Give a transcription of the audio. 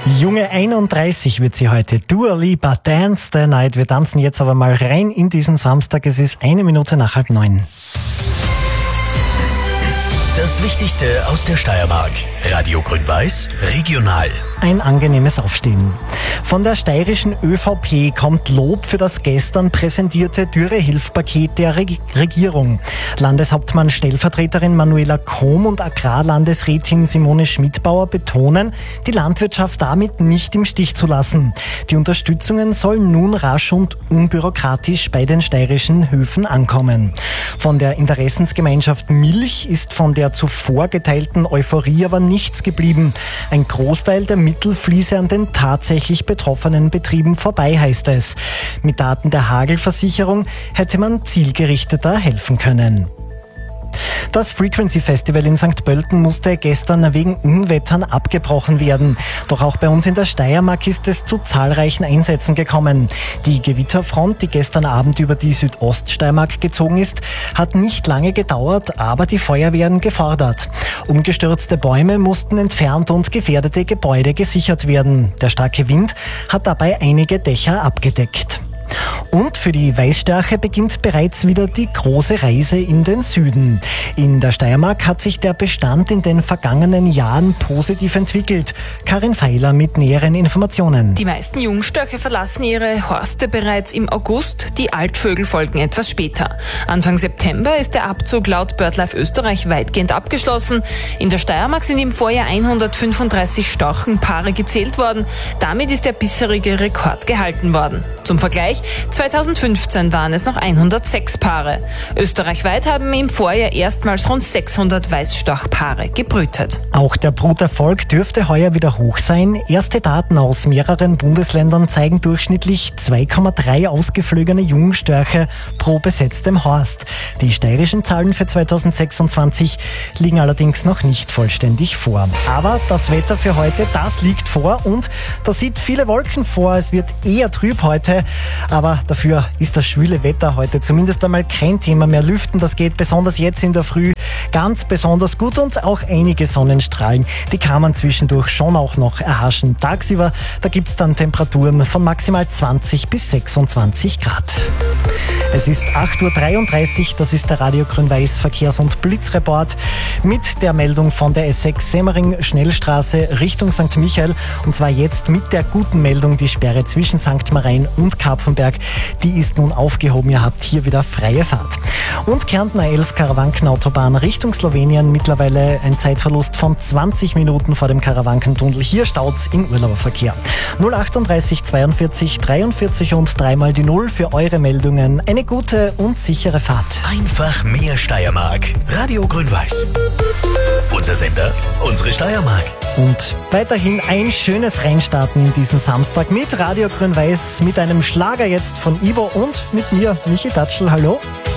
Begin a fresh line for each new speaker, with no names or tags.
Junge 31 wird sie heute. Dua Lipa, Dance the Night. Wir tanzen jetzt aber mal rein in diesen Samstag. Es ist 1:01 nach 8:30.
Das Wichtigste aus der Steiermark. Radio Grün-Weiß, regional.
Ein angenehmes Aufstehen. Von der steirischen ÖVP kommt Lob für das gestern präsentierte Dürrehilfpaket der Regierung. Landeshauptmann Stellvertreterin Manuela Kohm und Agrarlandesrätin Simone Schmidbauer betonen, die Landwirtschaft damit nicht im Stich zu lassen. Die Unterstützungen sollen nun rasch und unbürokratisch bei den steirischen Höfen ankommen. Von der Interessensgemeinschaft Milch ist von der zuvor geteilten Euphorie aber nichts geblieben. Ein Großteil der Mittel fließe an den tatsächlich betroffenen Betrieben vorbei, heißt es. Mit Daten der Hagelversicherung hätte man zielgerichteter helfen können. Das Frequency Festival in St. Pölten musste gestern wegen Unwettern abgebrochen werden. Doch auch bei uns in der Steiermark ist es zu zahlreichen Einsätzen gekommen. Die Gewitterfront, die gestern Abend über die Südoststeiermark gezogen ist, hat nicht lange gedauert, aber die Feuerwehren gefordert. Umgestürzte Bäume mussten entfernt und gefährdete Gebäude gesichert werden. Der starke Wind hat dabei einige Dächer abgedeckt. Und für die Weißstärche beginnt bereits wieder die große Reise in den Süden. In der Steiermark hat sich der Bestand in den vergangenen Jahren positiv entwickelt. Karin Feiler mit näheren Informationen.
Die meisten Jungstörche verlassen ihre Horste bereits im August, die Altvögel folgen etwas später. Anfang September ist der Abzug laut BirdLife Österreich weitgehend abgeschlossen. In der Steiermark sind im Vorjahr 135 Storchenpaare gezählt worden. Damit ist der bisherige Rekord gehalten worden. Zum Vergleich, 2015 waren es noch 106 Paare. Österreichweit haben im Vorjahr erstmals rund 600 Weißstorchpaare gebrütet.
Auch der Bruterfolg dürfte heuer wieder hoch sein. Erste Daten aus mehreren Bundesländern zeigen durchschnittlich 2,3 ausgeflogene Jungstörche pro besetztem Horst. Die steirischen Zahlen für 2026 liegen allerdings noch nicht vollständig vor. Aber das Wetter für heute, das liegt vor und das sieht viele Wolken vor. Es wird eher trüb heute, aber dafür ist das schwüle Wetter heute zumindest einmal kein Thema mehr. Lüften, das geht besonders jetzt in der Früh ganz besonders gut und auch einige Sonnenstrahlen, die kann man zwischendurch schon auch noch erhaschen. Tagsüber, da gibt's dann Temperaturen von maximal 20 bis 26 Grad. Es ist 8:33 Uhr, das ist der Radio Grün-Weiß Verkehrs- und Blitzreport mit der Meldung von der S6 Semmering Schnellstraße Richtung St. Michael und zwar jetzt mit der guten Meldung, die Sperre zwischen St. Marein und Kapfenberg, die ist nun aufgehoben, ihr habt hier wieder freie Fahrt. Und Kärntner 11 Karawankenautobahn Richtung Slowenien, mittlerweile ein Zeitverlust von 20 Minuten vor dem Karawankentunnel, hier staut's im Urlauberverkehr. 038 42 43 und dreimal die 0 für eure Meldungen. Eine gute und sichere Fahrt.
Einfach mehr Steiermark. Radio Grün-Weiß. Unser Sender, unsere Steiermark.
Und weiterhin ein schönes Reinstarten in diesen Samstag mit Radio Grün-Weiß, mit einem Schlager jetzt von Ivo und mit mir, Michi Datschl. Hallo.